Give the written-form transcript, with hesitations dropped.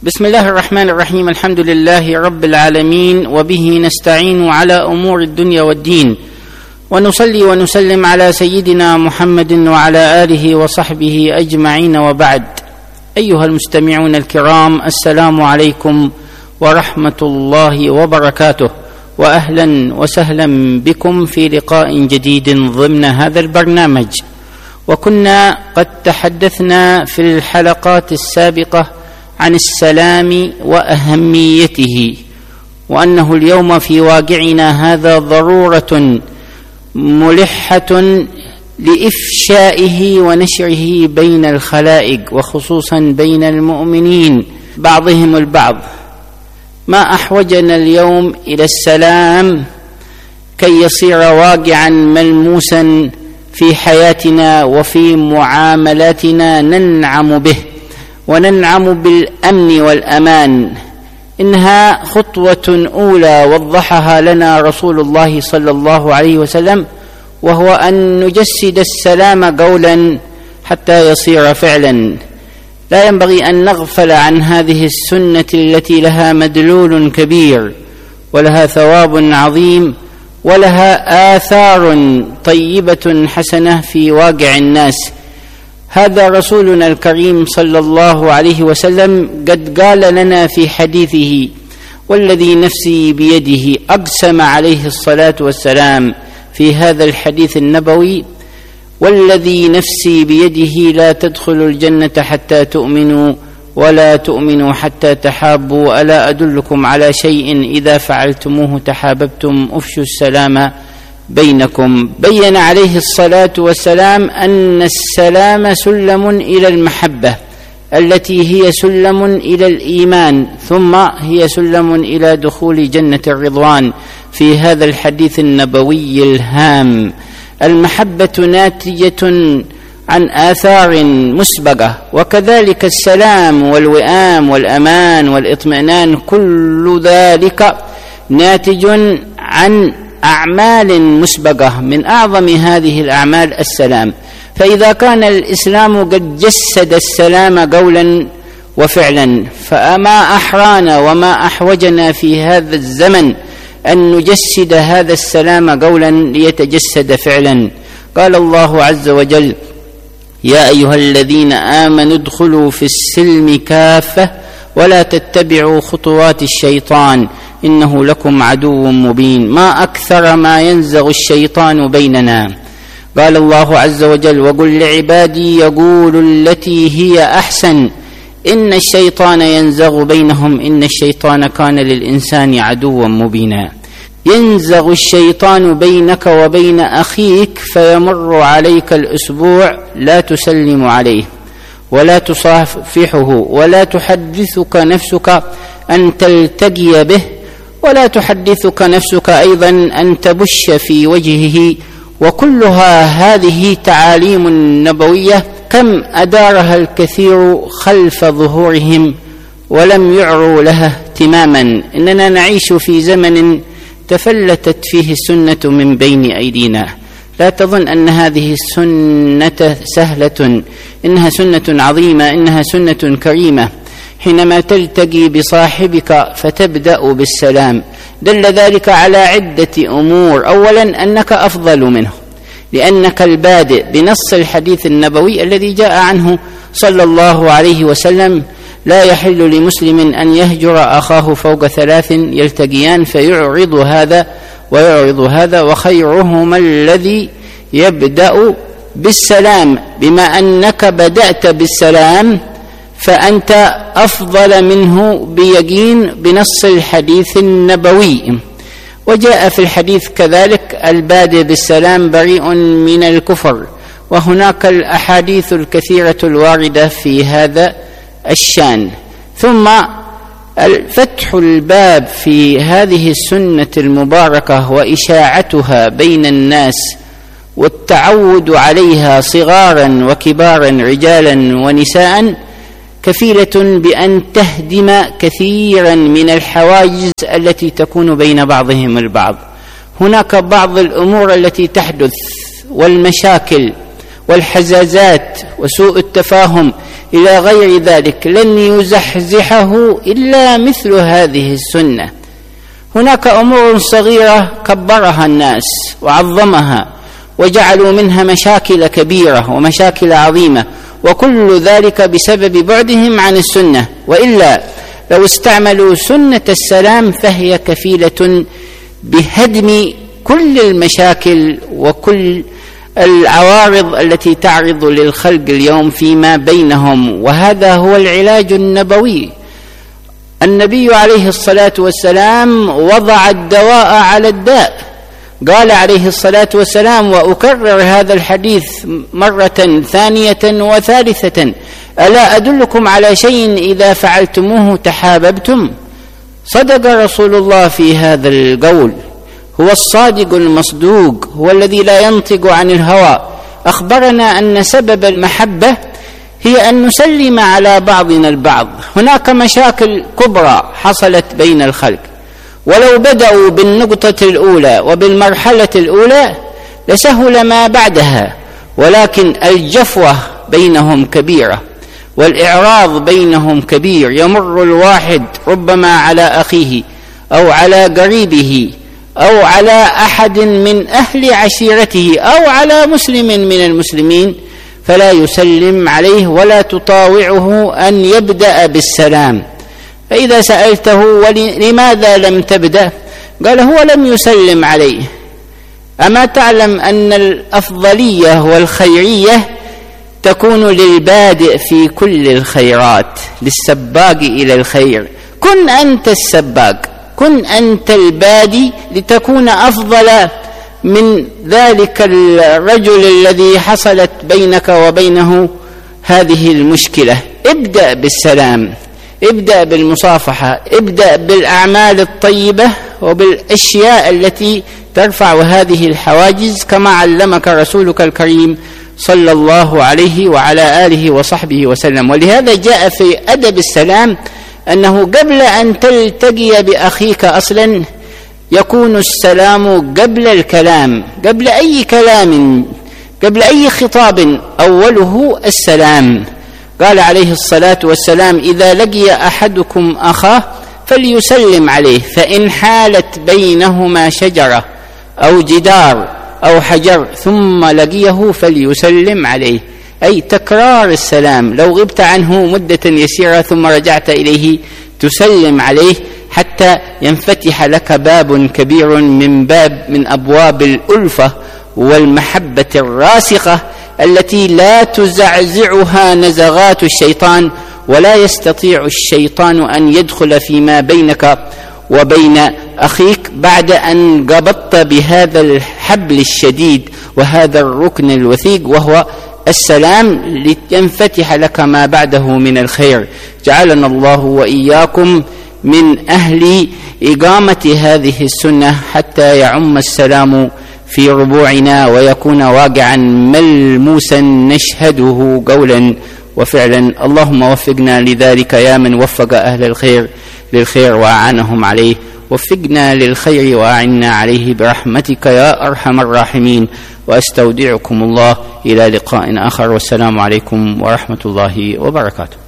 بسم الله الرحمن الرحيم. الحمد لله رب العالمين، وبه نستعين على أمور الدنيا والدين، ونصلي ونسلم على سيدنا محمد وعلى آله وصحبه أجمعين، وبعد. أيها المستمعون الكرام، السلام عليكم ورحمة الله وبركاته، وأهلا وسهلا بكم في لقاء جديد ضمن هذا البرنامج. وكنا قد تحدثنا في الحلقات السابقة عن السلام وأهميته، وأنه اليوم في واقعنا هذا ضرورة ملحة لإفشائه ونشره بين الخلائق، وخصوصا بين المؤمنين بعضهم البعض. ما أحوجنا اليوم إلى السلام كي يصير واقعا ملموسا في حياتنا وفي معاملاتنا، ننعم به وننعم بالأمن والأمان. إنها خطوة أولى وضحها لنا رسول الله صلى الله عليه وسلم، وهو أن نجسد السلام قولا حتى يصير فعلا. لا ينبغي أن نغفل عن هذه السنة التي لها مدلول كبير، ولها ثواب عظيم، ولها آثار طيبة حسنة في واقع الناس. هذا رسولنا الكريم صلى الله عليه وسلم قد قال لنا في حديثه: والذي نفسي بيده، أقسم عليه الصلاة والسلام في هذا الحديث النبوي: والذي نفسي بيده لا تدخلوا الجنة حتى تؤمنوا، ولا تؤمنوا حتى تحابوا، ألا أدلكم على شيء إذا فعلتموه تحاببتم، أفشوا السلام بينكم. بين عليه الصلاة والسلام أن السلام سلم إلى المحبة، التي هي سلم إلى الإيمان، ثم هي سلم إلى دخول جنة الرضوان. في هذا الحديث النبوي الهام، المحبة ناتجة عن آثار مسبقة، وكذلك السلام والوئام والأمان والإطمئنان، كل ذلك ناتج عن أعمال مسبقة. من أعظم هذه الأعمال السلام. فإذا كان الإسلام قد جسد السلام قولا وفعلا، فما أحرانا وما أحوجنا في هذا الزمن أن نجسد هذا السلام قولا ليتجسد فعلا. قال الله عز وجل: يا أيها الذين آمنوا ادخلوا في السلم كافة ولا تتبعوا خطوات الشيطان إنه لكم عدو مبين. ما أكثر ما ينزغ الشيطان بيننا. قال الله عز وجل: وقل لعبادي يقولوا التي هي أحسن إن الشيطان ينزغ بينهم إن الشيطان كان للإنسان عدوا مبينا. ينزغ الشيطان بينك وبين أخيك، فيمر عليك الأسبوع لا تسلم عليه ولا تصافحه، ولا تحدثك نفسك أن تلتقي به، ولا تحدثك نفسك أيضا أن تبش في وجهه. وكلها هذه تعاليم نبوية كم أدارها الكثير خلف ظهورهم ولم يعروا لها اهتماما. إننا نعيش في زمن تفلتت فيه السنة من بين أيدينا. لا تظن أن هذه السنة سهلة، إنها سنة عظيمة، إنها سنة كريمة. حينما تلتقي بصاحبك فتبدأ بالسلام، دل ذلك على عدة أمور. أولا، أنك أفضل منه، لأنك البادئ بنص الحديث النبوي الذي جاء عنه صلى الله عليه وسلم: لا يحل لمسلم أن يهجر أخاه فوق 3 يلتقيان فيعرض هذا ويعرض هذا، وخيرهما الذي يبدأ بالسلام. بما أنك بدأت بالسلام فأنت أفضل منه بيقين بنص الحديث النبوي. وجاء في الحديث كذلك: البادئ بالسلام بريء من الكفر. وهناك الأحاديث الكثيرة الواردة في هذا الشان. ثم فتح الباب في هذه السنة المباركة وإشاعتها بين الناس والتعود عليها صغارا وكبارا، رجالا ونساء، كفيلة بأن تهدم كثيرا من الحواجز التي تكون بين بعضهم البعض. هناك بعض الأمور التي تحدث والمشاكل والحزازات وسوء التفاهم إلى غير ذلك لن يزحزحه إلا مثل هذه السنة. هناك أمور صغيرة كبرها الناس وعظمها وجعلوا منها مشاكل كبيرة ومشاكل عظيمة، وكل ذلك بسبب بعدهم عن السنة. وإلا لو استعملوا سنة السلام فهي كفيلة بهدم كل المشاكل وكل العوارض التي تعرض للخلق اليوم فيما بينهم، وهذا هو العلاج النبوي. النبي عليه الصلاة والسلام وضع الدواء على الداء، قال عليه الصلاة والسلام، وأكرر هذا الحديث مرة ثانية وثالثة: ألا أدلكم على شيء إذا فعلتموه تحاببتم؟ صدق رسول الله في هذا القول، هو الصادق المصدوق، هو الذي لا ينطق عن الهوى. أخبرنا أن سبب المحبة هي أن نسلم على بعضنا البعض. هناك مشاكل كبرى حصلت بين الخلق، ولو بدأوا بالنقطة الأولى وبالمرحلة الأولى لسهل ما بعدها، ولكن الجفوة بينهم كبيرة والإعراض بينهم كبير. يمر الواحد ربما على أخيه أو على قريبه أو على أحد من أهل عشيرته أو على مسلم من المسلمين فلا يسلم عليه ولا تطاوعه أن يبدأ بالسلام. فإذا سألته ولماذا لم تبدأ؟ قال هو لم يسلم عليه. أما تعلم أن الأفضلية والخيرية تكون للبادئ في كل الخيرات، للسباق إلى الخير. كن أنت السباق، كن أنت البادي لتكون أفضل من ذلك الرجل الذي حصلت بينك وبينه هذه المشكلة. ابدأ بالسلام، ابدأ بالمصافحة، ابدأ بالأعمال الطيبة وبالأشياء التي ترفع هذه الحواجز كما علمك رسولك الكريم صلى الله عليه وعلى آله وصحبه وسلم. ولهذا جاء في أدب السلام أنه قبل أن تلتقي بأخيك أصلا يكون السلام قبل الكلام، قبل أي كلام، قبل أي خطاب أوله السلام. قال عليه الصلاة والسلام: إذا لقي أحدكم أخاه فليسلم عليه، فإن حالت بينهما شجرة أو جدار أو حجر ثم لقيه فليسلم عليه، أي تكرار السلام. لو غبت عنه مدة يسيرة ثم رجعت إليه تسلم عليه حتى ينفتح لك باب كبير من أبواب الألفة والمحبة الراسخة التي لا تزعزعها نزغات الشيطان، ولا يستطيع الشيطان أن يدخل فيما بينك وبين أخيك بعد أن قبضت بهذا الحبل الشديد وهذا الركن الوثيق وهو السلام، لينفتح لك ما بعده من الخير. جعلنا الله وإياكم من أهل إقامة هذه السنة حتى يعم السلام في ربوعنا ويكون واقعا ملموسا نشهده قولا وفعلا. اللهم وفقنا لذلك يا من وفق أهل الخير للخير وأعانهم عليه، وفقنا للخير وأعنا عليه برحمتك يا أرحم الراحمين. وأستودعكم الله إلى لقاء آخر، والسلام عليكم ورحمة الله وبركاته.